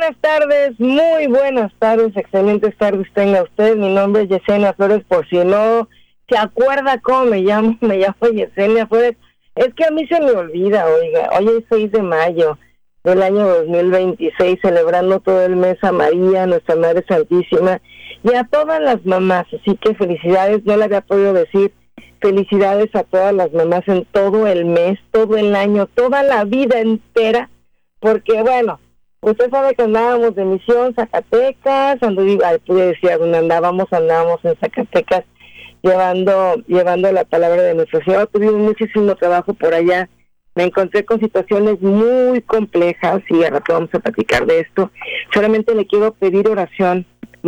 muy buenas tardes, excelentes tardes tenga usted. Mi nombre es Yesenia Flores, por si no se acuerda cómo me llamo Yesenia Flores. Es que a mí se me olvida, oiga, hoy es 6 de mayo del año 2026, celebrando todo el mes a María, nuestra Madre Santísima, y a todas las mamás, así que felicidades, no le había podido decir, felicidades a todas las mamás en todo el mes, todo el año, toda la vida entera, porque bueno, usted sabe que andábamos de misión Zacatecas, pude decir dónde andábamos en Zacatecas, llevando la palabra de nuestro Señor. Tuvimos muchísimo trabajo por allá, me encontré con situaciones muy complejas y al rato vamos a platicar de esto. Solamente le quiero pedir oración,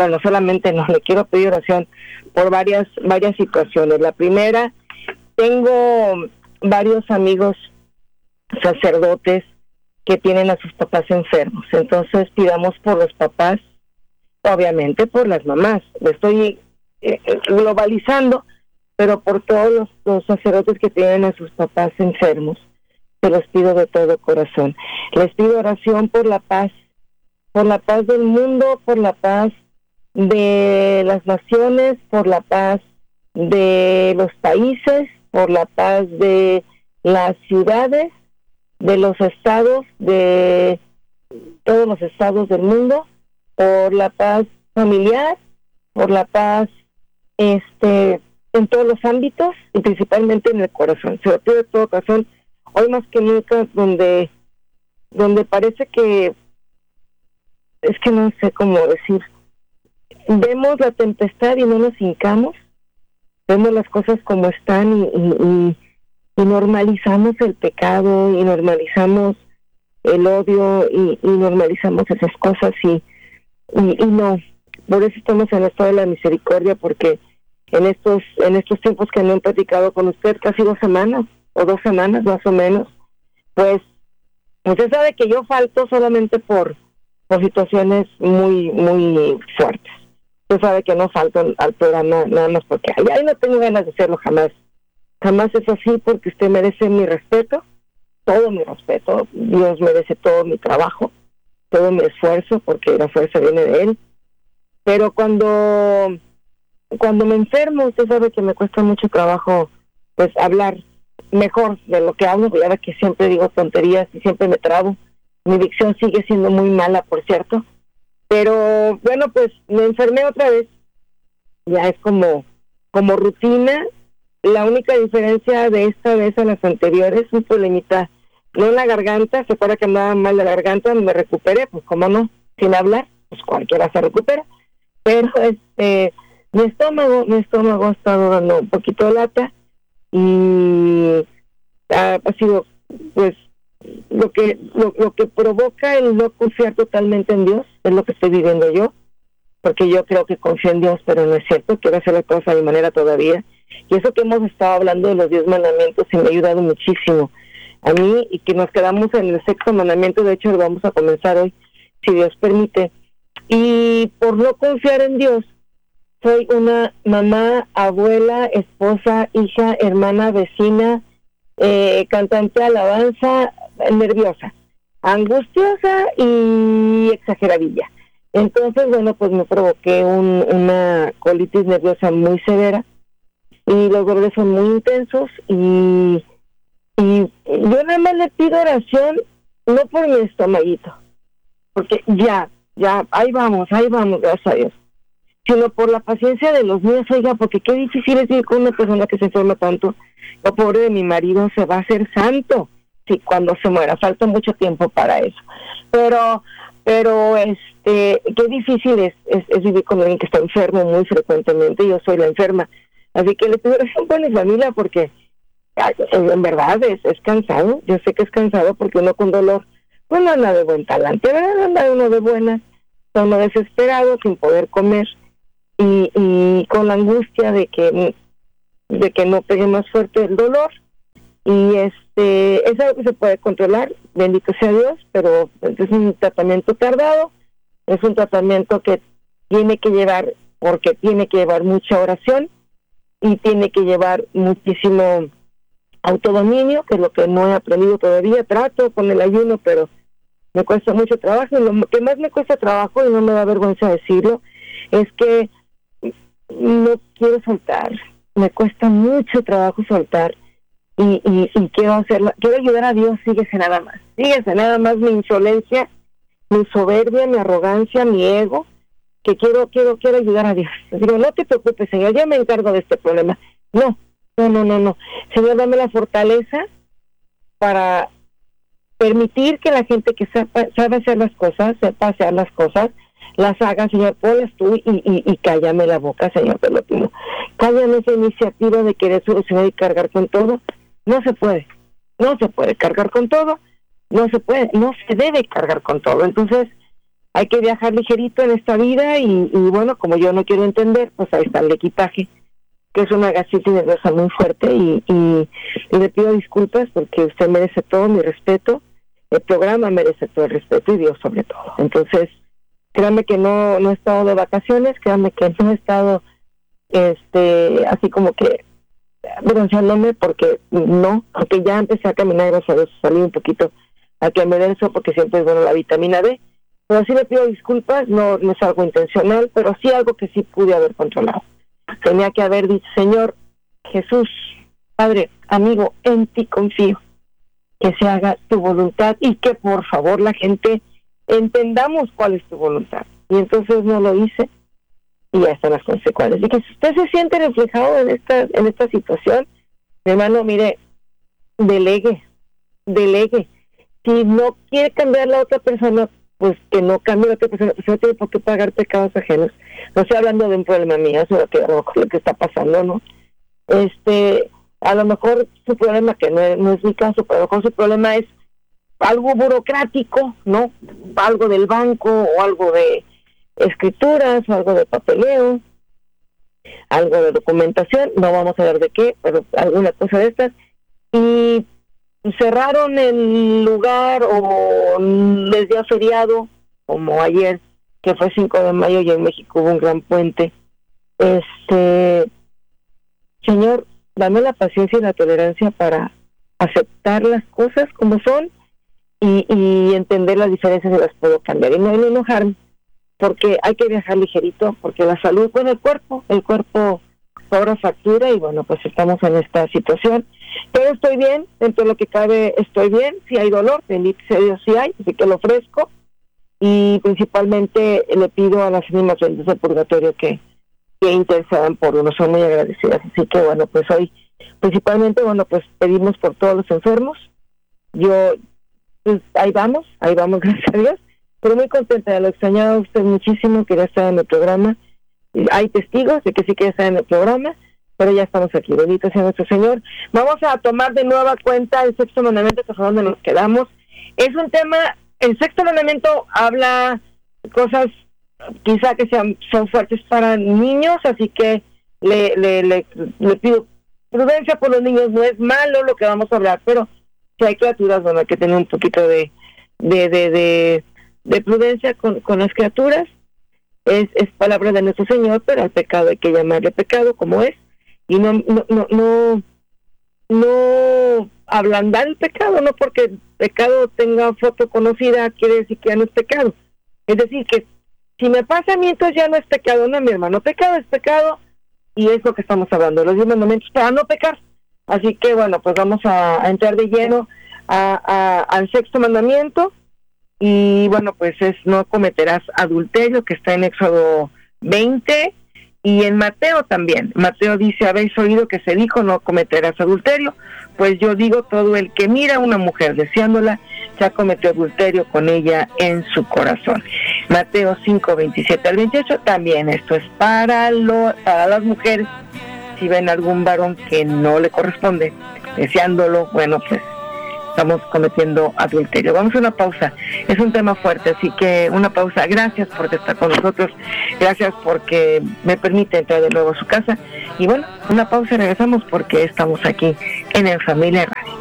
le quiero pedir oración por varias situaciones. La primera, tengo varios amigos sacerdotes que tienen a sus papás enfermos, entonces pidamos por los papás, obviamente por las mamás, lo estoy globalizando, pero por todos los sacerdotes que tienen a sus papás enfermos, se los pido de todo corazón. Les pido oración por la paz del mundo, por la paz de las naciones, por la paz de los países, por la paz de las ciudades, de los estados, de todos los estados del mundo, por la paz familiar, por la paz en todos los ámbitos y principalmente en el corazón. Se lo pido de todo corazón, hoy más que nunca, donde parece que, es que no sé cómo decir, vemos la tempestad y no nos hincamos, vemos las cosas como están y normalizamos el pecado y normalizamos el odio y normalizamos esas cosas y no, por eso estamos en el estado de la misericordia, porque en estos tiempos que no he platicado con usted, casi 2 semanas o 2 semanas más o menos, pues usted sabe que yo falto solamente por situaciones muy muy fuertes. Usted sabe que no falto al programa nada más porque ahí no tengo ganas de hacerlo jamás es así, porque usted merece mi respeto, todo mi respeto. Dios merece todo mi trabajo, todo mi esfuerzo, porque la fuerza viene de Él. Pero cuando me enfermo, usted sabe que me cuesta mucho trabajo pues hablar mejor de lo que hablo, porque ya ve que siempre digo tonterías y siempre me trabo. Mi dicción sigue siendo muy mala, por cierto. Pero bueno, pues me enfermé otra vez. Ya es como rutina. La única diferencia de esta vez a las anteriores, un problemita, no en la garganta, se acuerda que andaba mal de la garganta, me recuperé, pues cómo no, sin hablar, pues cualquiera se recupera, pero mi estómago ha estado dando un poquito de lata y ha sido pues lo que provoca el no confiar totalmente en Dios, es lo que estoy viviendo yo, porque yo creo que confío en Dios, pero no es cierto, quiero hacer las cosas a mi manera todavía. Y eso que hemos estado hablando de los 10 mandamientos y me ha ayudado muchísimo a mí, y que nos quedamos en el 6º mandamiento, de hecho lo vamos a comenzar hoy, si Dios permite. Y por no confiar en Dios, soy una mamá, abuela, esposa, hija, hermana, vecina, cantante de alabanza, nerviosa, angustiosa y exageradilla. Entonces, bueno, pues me provoqué una colitis nerviosa muy severa, y los dolores son muy intensos y yo nada más le pido oración, no por mi estomaguito, porque ya, ahí vamos, gracias a Dios, sino por la paciencia de los míos, oiga, porque qué difícil es vivir con una persona que se enferma tanto. Lo pobre de mi marido se va a hacer santo, sí, cuando se muera, falta mucho tiempo para eso, pero qué difícil es vivir con alguien que está enfermo muy frecuentemente. Yo soy la enferma. Así que le pido oración por mi familia, porque en verdad es cansado. Yo sé que es cansado porque uno con dolor pues no anda de buen talante, ¿verdad? No anda uno de buenas, está uno desesperado, sin poder comer y con la angustia de que no pegue más fuerte el dolor. Y es algo que se puede controlar, bendito sea Dios, pero es un tratamiento tardado, es un tratamiento que tiene que llevar mucha oración y tiene que llevar muchísimo autodominio, que es lo que no he aprendido todavía. Trato con el ayuno, pero me cuesta mucho trabajo, y lo que más me cuesta trabajo, y no me da vergüenza decirlo, es que no quiero soltar, me cuesta mucho trabajo soltar, y quiero ayudar a Dios, síguese nada más mi insolencia, mi soberbia, mi arrogancia, mi ego, que quiero ayudar a Dios. Digo, no te preocupes, Señor, yo me encargo de este problema. No. Señor, dame la fortaleza para permitir que la gente que sabe hacer las cosas, sepa hacer las cosas, las haga, Señor, ponlas tú y cállame la boca, Señor, te lo pido. Cállame esa iniciativa de querer solucionar y cargar con todo. No se puede cargar con todo, no se debe cargar con todo. Entonces, hay que viajar ligerito en esta vida y bueno, como yo no quiero entender, pues ahí está el equipaje, que es una gastritis nerviosa muy fuerte y le pido disculpas porque usted merece todo mi respeto, el programa merece todo el respeto y Dios sobre todo. Entonces, créanme que no he estado de vacaciones, créanme que no he estado así como que bronceándome, porque no, aunque ya empecé a caminar, gracias a Dios, salí un poquito a que me den eso porque siempre es bueno la vitamina D, pero sí le pido disculpas, no es algo intencional, pero sí algo que sí pude haber controlado. Tenía que haber dicho, Señor Jesús, Padre, amigo, en ti confío, que se haga tu voluntad y que por favor la gente entendamos cuál es tu voluntad. Y entonces no lo hice y ya están las consecuencias. Y que si usted se siente reflejado en esta situación, mi hermano, mire, delegue. Si no quiere cambiar la otra persona, pues que no cambie la otra persona, pues no tiene por qué pagar pecados ajenos. No estoy hablando de un problema mío, eso es lo que está pasando, ¿no? A lo mejor su problema, que no es mi caso, pero a lo mejor su problema es algo burocrático, ¿no? Algo del banco, o algo de escrituras, o algo de papeleo, algo de documentación, no vamos a ver de qué, pero alguna cosa de estas, y cerraron el lugar o les dio feriado, como ayer, que fue 5 de mayo y en México hubo un gran puente. Señor, dame la paciencia y la tolerancia para aceptar las cosas como son y entender las diferencias, y las puedo cambiar y no enojarme, porque hay que viajar ligerito, porque la salud, bueno, el cuerpo cobra factura y bueno, pues estamos en esta situación, pero estoy bien, dentro de lo que cabe estoy bien. Si hay dolor, bendito sea Dios, si hay, así que lo ofrezco, y principalmente le pido a las ánimas benditas del purgatorio que intercedan por uno, son muy agradecidas. Así que bueno, pues hoy principalmente, bueno, pues pedimos por todos los enfermos. Yo, pues ahí vamos, gracias a Dios, pero muy contenta, lo extrañaba a usted muchísimo, quería estar en el programa. Hay testigos de que sí quería estar en el programa, pero ya estamos aquí, bendito sea nuestro Señor. Vamos a tomar de nueva cuenta el sexto mandamiento, que fue donde nos quedamos. Es un tema, el sexto mandamiento habla cosas quizá que son fuertes para niños, así que le pido prudencia por los niños. No es malo lo que vamos a hablar, pero si hay criaturas, bueno, hay que tener un poquito de prudencia con las criaturas. Es palabra de nuestro Señor, pero al pecado hay que llamarle pecado como es, y no ablandar el pecado. No porque el pecado tenga foto conocida quiere decir que ya no es pecado. Es decir, que si me pasa a mí, entonces ya no es pecado. No, mi hermano, pecado es pecado, y es lo que estamos hablando, los 10 mandamientos para no pecar. Así que bueno, pues vamos a entrar de lleno al sexto mandamiento. Y bueno, pues es no cometerás adulterio, que está en Éxodo 20, y en Mateo también. Mateo dice, habéis oído que se dijo, no cometerás adulterio. Pues yo digo, todo el que mira a una mujer deseándola, ya cometió adulterio con ella en su corazón. Mateo 5, 27 al 28, también esto es para las mujeres. Si ven algún varón que no le corresponde, deseándolo, bueno, pues estamos cometiendo adulterio. Vamos a una pausa, es un tema fuerte, así que una pausa. Gracias por estar con nosotros, gracias porque me permite entrar de nuevo a su casa, y bueno, una pausa y regresamos porque estamos aquí en En Familia Radio.